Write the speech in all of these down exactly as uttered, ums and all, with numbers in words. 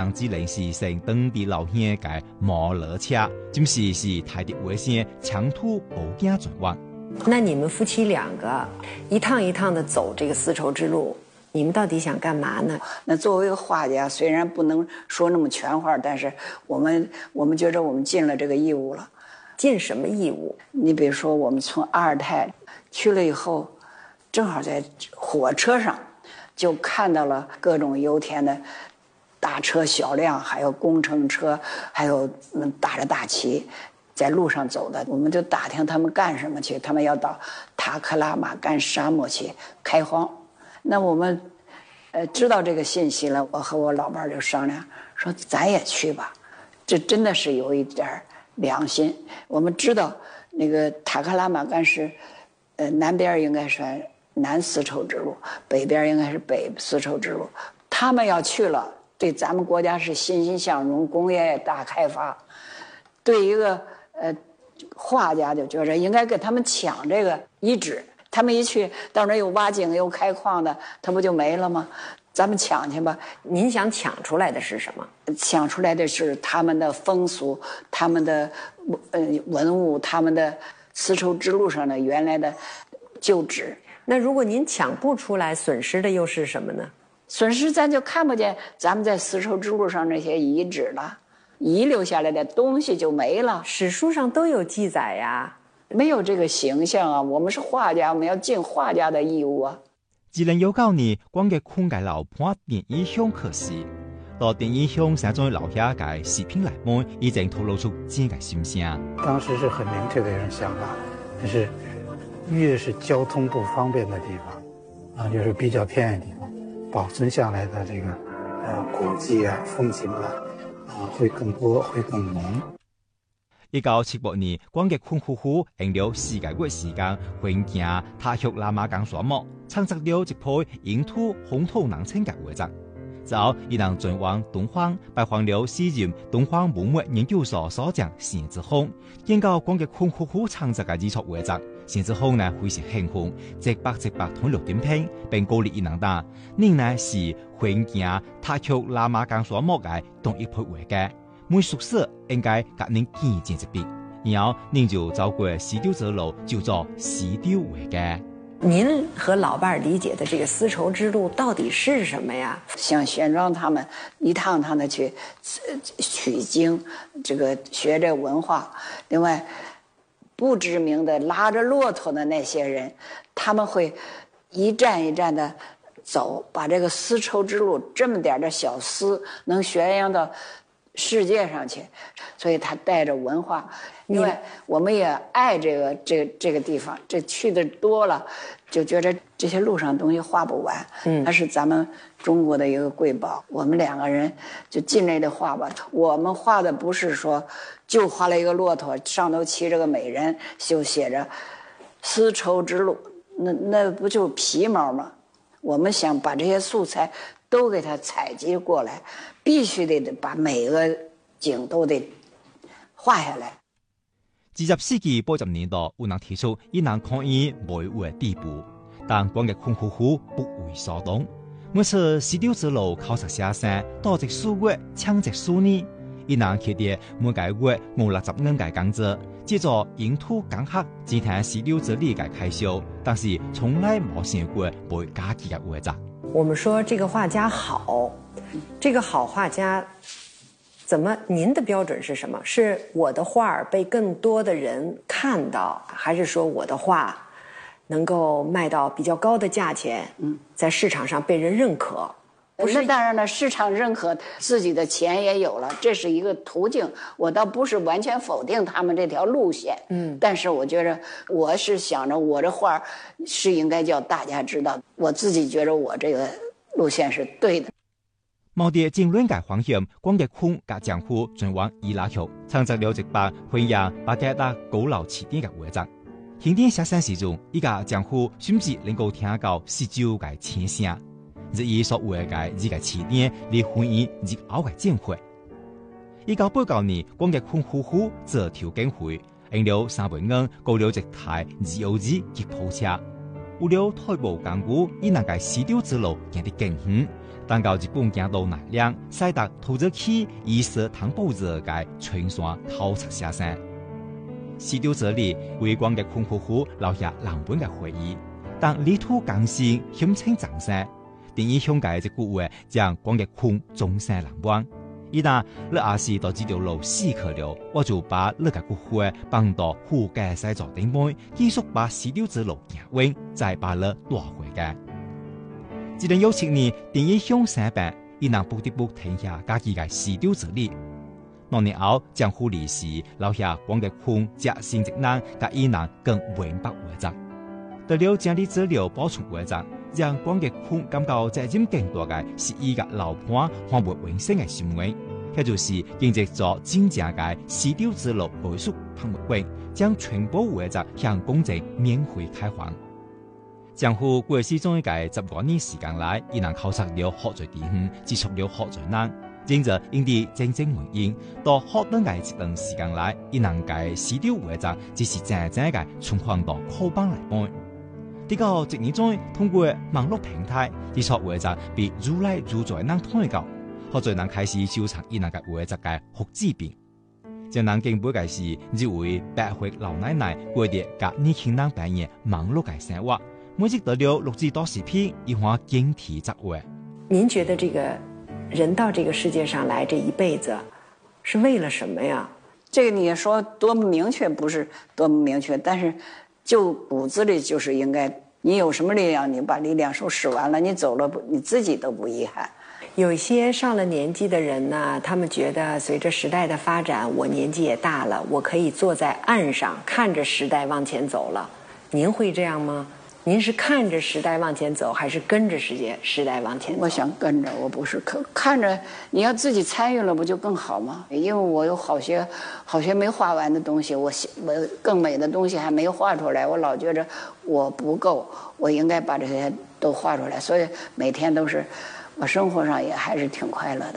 张志玲是成当地老乡嘅摩托車，今時是台的危險長途保駕轉彎。 那你們夫妻兩個一趟一趟的走這個絲綢之路，你們到底想幹嘛呢？ 那作為一個畫家，雖然不能說那麼全話，但是我們我們覺得我們盡了這個義務了。 盡什麼義務？ 你比如說，我們從阿爾泰去了以後，正好在火車上就看到了各種油田的大車小輛，還有工程車，還有嗯打着大旗在路上走的，我們就打聽他們幹什麼去，他們要到塔克拉瑪干沙漠去開荒。那我們呃知道這個信息了，我和我老伴就商量說咱也去吧，這真的是有一點良心。我們知道那個塔克拉瑪干是呃南邊應該算南絲綢之路，北邊應該是北絲綢之路，他們要去了，對咱們國家是欣欣向榮，工業大開發。對一個呃畫家就覺得應該跟他們搶這個遺址，他們一去到那有挖井有開礦的，他不就沒了嗎？咱們搶去吧。 您想搶出來的是什麼？ 搶出來的是他們的風俗，他們的呃文物，他們的絲綢之路上的原來的舊址。 那如果您搶不出來，損失的又是什麼呢？ 損失咱就看不見咱們在絲綢之路上那些遺址了，遺留下來的東西就沒了。 史書上都有記載呀， 沒有這個形象啊。我們是畫家，我們要盡畫家的義務啊。 二零一九年，光嘅空界樓盤電影鄉可惜，到電影鄉想終於留下嘅視頻來門，已經透露出自己嘅心聲。 當時是很明確的一種想法，但是越是交通不方便的地方，啊，就是比較偏遠地方，保存下來的這個呃古蹟啊、風景啊，啊會更多，會更濃。 一九七八年，光嘅坤夫婦用了四個月時間，橫行塔克拉瑪干沙漠，創作了一批影土風土人情嘅畫作。之後，伊能轉往東方，拜訪了時任東方文物研究所所長陳志鴻，見到光嘅坤夫婦創作嘅藝術畫作，陳志鴻呢非常興奮，直白直白同錄點評，並鼓勵伊能打，您呢是橫行塔克拉瑪干沙漠嘅同一批畫家。每宿舍應該給您見見一筆，然後您就走過絲綢之路，就做絲綢畫家。 您和老伴理解的這個絲綢之路到底是什麼呀？ 像玄奘他們一趟趟的去取經，這個學這文化。另外，不知名的拉着駱駝的那些人，他們會一站一站的走，把這個絲綢之路這麼點的小絲能宣揚到世界上去，所以他帶着文化。因為我們也愛這個這個這個地方，這去的多了，就覺得這些路上東西畫不完。嗯，它是咱們中國的一個瑰寶。我們兩個人就盡力的畫吧。我們畫的不是說就畫了一個駱駝，上頭騎着個美人，就寫着絲綢之路，那那不就皮毛嗎？我們想把這些素材都給它採集過來，必須得把每個景都得畫下來。 二十世紀八十年代，有人提出伊能抗議維護地步，但光嘅坤夫婦不為所動。每次絲綢之路考察寫生，多隻數月，搶隻數年，伊能佢哋每個月五六十蚊嘅工資，製作影土講學，只聽絲綢之路嘅開銷，但是從來冇想過會加幾嘅畫作。 我們說這個畫家好，這個好畫家。怎麼？您的標準是什麼？是我的畫被更多的人看到，還是說我的畫能夠賣到比較高的價錢？嗯，在市場上被人認可。 不是，當然了，市場認可，自己的錢也有了，這是一個途徑。我倒不是完全否定他們這條路線，嗯，但是我覺得我是想着我的畫是應該叫大家知道，我自己覺得我這個路線是對的。 毛地正亂嘅方向，光嘅坤甲江湖轉往伊拉克，創作了一百弘揚巴格達高樓起點嘅畫作。慶典寫生時中，伊個江湖甚至能夠聽到絲綢嘅箸聲，日伊所畫嘅伊個起點嚟反映日後嘅戰會。一九八九年，光嘅坤夫婦做條件會，用了三萬元購了一台二號機吉普車，為了退步港股，伊能夠絲綢之路行得更遠。 當到日本行到奈良，駛達土著起以色湯布者嘅群山透徹下山。死掉這裡為光嘅困苦苦留下難本嘅回憶。當泥土更新險清長生，定義向嘅一句話將光嘅困終生難忘。一旦你也是到這條路死去了，我就把你嘅骨灰放到虎界西座頂背，繼續把死掉之路行穩，再把你帶回嘅。只能有七年，定義向生病，伊能不得不停下家己嘅死掉之路。多年後，江湖歷史留下光嘅困夾心職能，甲伊能更穩白活着。得了將啲資料補充活着，讓光嘅困感覺責任更多嘅是伊個老伴看活永生嘅心願，佢就是經歷咗真正嘅死掉之路倍數噴活永，將全部活着向公眾免費開放。江湖過去中一個十多年時間來，伊能考察了好多地方，接觸了好多人，因着因啲真正原因，到好短嘅一段時間來，伊能嘅死掉活着只是真正嘅從況到課本來搬。呢個職業中通過網絡平台，啲錯活着被愈來愈多人推廣，好多人開始收藏伊能嘅活着嘅複製品。將人敬佩嘅是，就為百歲老奶奶過啲甲年輕人扮演網絡嘅生活。每日得了錄製多視頻，一話經體作為。 您覺得這個人到這個世界上來這一輩子，是為了什麼呀？ 這個你說多麼明確，不是多麼明確，但是就骨子裡就是應該，你有什麼力量，你把力量都使完了，你走了，你自己都不遺憾。 有一些上了年紀的人呢，他們覺得隨着時代的發展，我年紀也大了，我可以坐在岸上看着時代往前走了。您會這樣嗎？您是看着時代往前走，還是跟着時間時代往前走？ 我想跟着，我不是看看着。你要自己參與了，不就更好嗎？因為我有好些好些沒畫完的東西，我我更美的東西還沒畫出來，我老覺着我不夠，我應該把這些都畫出來。所以每天都是，我生活上也還是挺快樂的。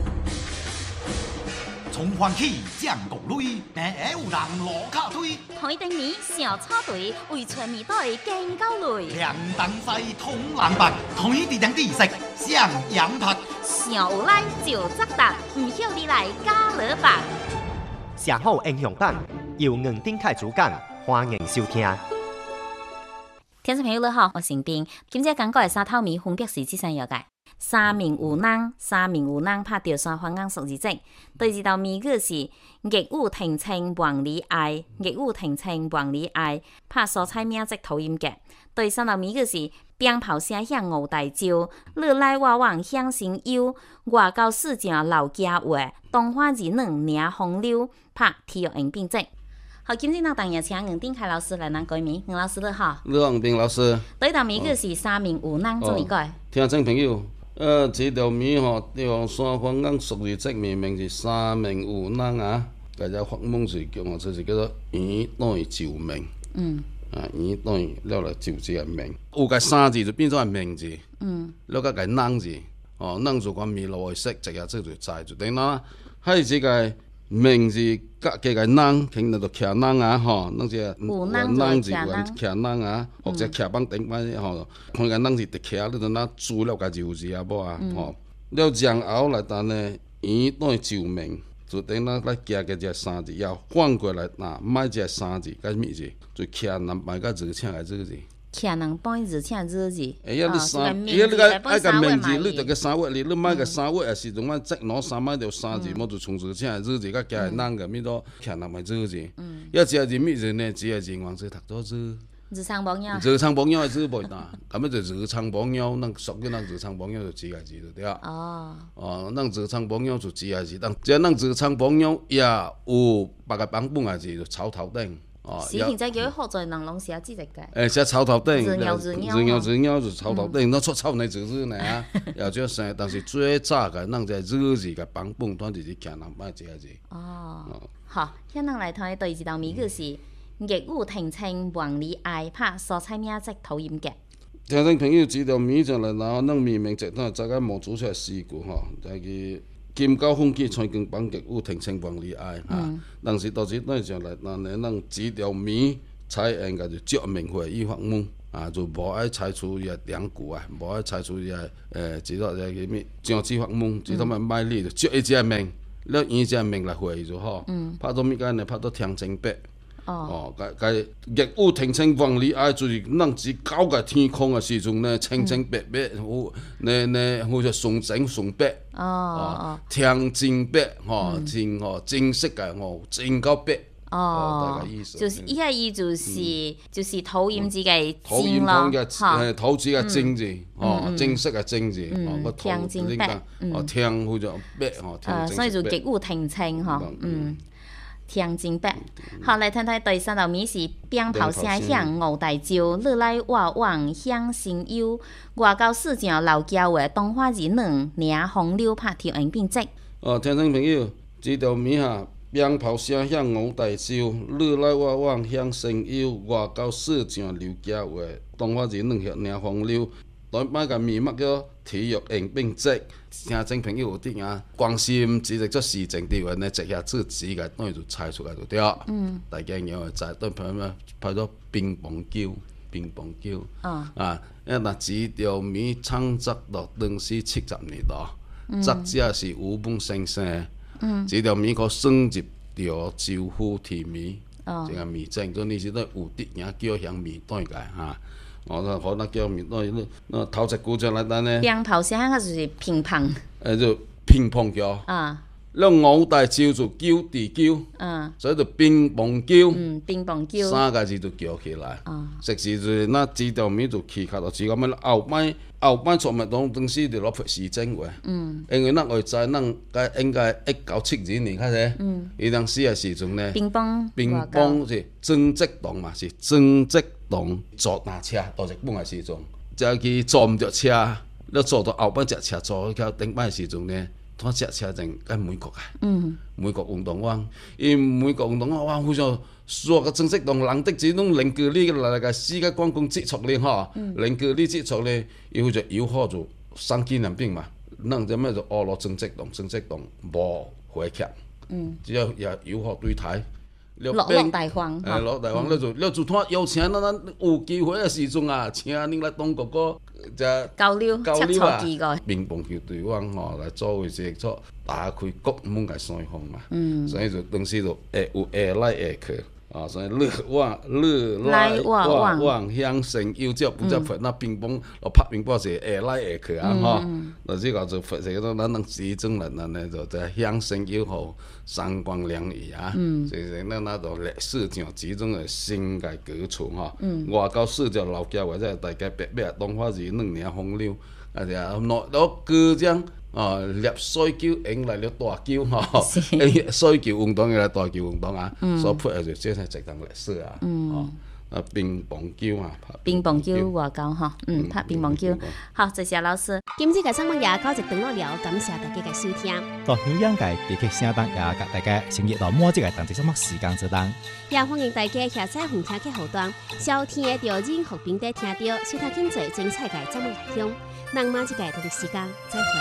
從歡喜將國淚，第二有人攞卡推。 台燈面小草隊為全面隊更高累。 亮燈西通藍白，台地頂地色上陽拍。 小有來就責答，唔曉你來加勒白。 社好英雄版由吳丁凱主講，歡迎收聽。 聽眾朋友你好，我是斌，今朝講過嘅沙頭米分別是幾項要嘅。三名有人，三名有人拍掉三方眼屬字跡。對這道謎語是逆雨停青黃里愛，逆雨停青黃里愛，拍蔬菜名即討厭嘅。對三道謎語是鞭炮聲響五大招，你來我往響聲幽，外交事情老家話，東花兒嫩領風流，拍體育用並跡。好，今日呢當然請吳丁凱老師來咱改名，吳老師你好。 你好，吳丁老師。 對道謎語是三名有人怎麼改？ 聽眾朋友。呃，這條謎吼，用三方眼屬字跡命名是三名有人啊，大家發夢是叫我這是叫做圓等於就命。嗯。啊，圓等於了來就這個命。有個三字就變咗係命字。嗯。了個個人字，哦，人就講未來嘅色，直下這就在就等啦。還這個命字加幾個人，聽到就徛人啊，吼，那隻有人字揾徛人啊，或者徛幫頂翻吼，看個人字直徛，你就那注了個就字啊，無啊，吼。了然後來等呢，圓等於就命，就等那來加個隻三字，要反過來嗱，買隻三字，個咩字？就徛人擺個字請個字字。 徛人幫字請字字。 哎呀，你三，哎呀，你個哎個名字，你就個三位，你你買個三位也是同我即攞三買條三字，冇就從字請個字字，個加人個咩多徛人買字字。一隻字咩字呢？只係字黃字讀多字。 日常朋友。 日常朋友嘅字袂大，咁咪就日常朋友，咱屬於咱日常朋友就幾個字就對啊。哦。哦，咱日常朋友就幾個字，但只係咱日常朋友也有八個版本嘅字就草頭頂。 是現在叫好在人攏寫字嘅。 誒，寫草頭頂， 字鳥字鳥， 字鳥字鳥就草頭頂，那出草呢字字呢啊，也就生，但是最早嘅咱在字字嘅版本，當就是徛人買這個字。 哦，好，現人來睇對這道謎語是逆雨停青黃里愛，拍蔬菜名即討厭嘅。 聽眾朋友知道謎就嚟，然後咱明明直頭大家冇做出來試過吼，就係金高風紀蔡根幫極有停青黃里愛嚇，但是到時咱上來，咱咱呢條謎才應該就著名會議發夢， 啊，就無愛採取伊個兩句啊，無愛採取伊個誒，即個即個咩政治法門，即個咪賣力就接伊只命，了伊只命來回就好。拍到物間呢，拍到天清白。哦，個個業務天清往里愛就是咱只搞個天空嘅時陣呢，清清白白，好呢呢好似純正純白。哦哦，天真白，吼真吼正式嘅吼真夠白。 哦，就是伊個意就是就是討厭自己討厭講嘅誒討字嘅正字，哦正式嘅正字，哦個天正白， 哦天好似白，哦誒，所以就極有天清嗬，嗯。天正白，好嚟睇睇第三道面是鞭炮聲響五大招，你來我往響聲幽，外交市場老交話動畫人兩領風流拍條影片節。 哦，聽眾朋友，這條面下鞭炮聲響五大招，你來我往響聲幽，外交市場老交話動畫人兩領風流。台灣個名目叫體育影片節，聽眾朋友有啲啊關心，只係做市政啲話呢，直下自己個當然就猜出來就對。嗯。大家有會知，對朋友們拍咗乒乓球，乒乓球。哦。啊，因為嗱，這條面創作到當時七十年代，作者是吳夢先生。嗯。這條面可升級到招呼提名。哦。這個面正，嗰陣時都有啲人叫響面對個嚇。哦，那可能叫面對那那頭一句就來單呢。 鞭炮聲嗰就是乒乓。誒就乒乓球。啊。了五大招就叫地叫。嗯。所以就乒乓球。 嗯，乒乓球。 三個字就叫起來。哦。實時就那這條面就起卡到只咁樣後擺後擺做咪當當時就攞出市政話。嗯。因為咱會知咱該應該一九七二年開始。嗯。伊當時嘅時陣呢。 乒乓。 乒乓是曾積棟嘛，是曾積棟坐那車到日本嘅時陣，就去坐唔着車，了坐到後擺隻車坐到頂擺嘅時陣呢，睇隻車正喺美國啊。嗯。美國運動灣，因美國運動灣哇，好像所個曾積棟人的這種零距離來個世界觀光接觸咧嚇，零距離接觸咧，伊好似友好就三紀念品嘛，咱隻咩就學落曾積棟，曾積棟無回劇，嗯，只要也友好對台。 落落大方， 誒落大方，了就了就睇邀請咱咱有機會嘅時陣啊，請恁來當哥哥，就交流交流啊。 乒乓球隊灣吼來作為一個打開國門嘅腮紅嘛，嗯，所以就當時就會有下來下去。啊，所以你我你來我往向聲幽，只不只罰那乒乓，我拍乒乓是下來下去啊，吼，那這個就罰這個咱能集中人呢，就在向聲幽後三光兩儀啊，所以咱那度歷史上集中嘅新嘅歌詞吼，外交史就老家或者大家白白動畫是兩年風流，啊就攞攞歌將。哦，立水球引來了大球吼，水球運動引來大球運動啊，所配嘅就即係一段歷史啊。哦，啊乒乓球啊， 乒乓球外交吼，嗯，拍乒乓球。好，謝謝老師。今次嘅節目也到一段落了，感謝大家嘅收聽。 到香港嘅地區聲檔也甲大家成日到每一個同一什麼時間做檔。 也歡迎大家下載紅聽嘅後段，收聽嘅着任何平台聽到，收聽緊最精彩嘅節目內容。那麼這個就係時間，再會。